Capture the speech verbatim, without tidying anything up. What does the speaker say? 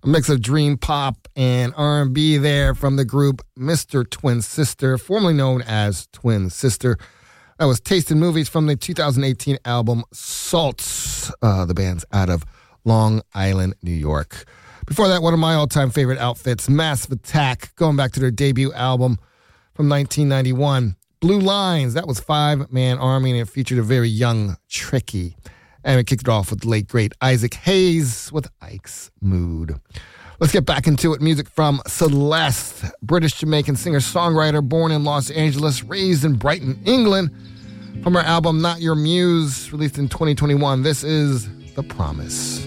A mix of dream pop and R and B there from the group Mister Twin Sister, formerly known as Twin Sister. That was Taste in Movies from the two thousand eighteen album Salts. Uh, the band's out of Long Island, New York. Before that, one of my all-time favorite outfits, Massive Attack, going back to their debut album from nineteen ninety-one. Blue Lines, that was Five Man Army, and it featured a very young Tricky. And we kicked it off with the late, great Isaac Hayes with Ike's Mood. Let's get back into it. Music from Celeste, British-Jamaican singer-songwriter born in Los Angeles, raised in Brighton, England. From her album Not Your Muse, released in twenty twenty-one, this is The Promise.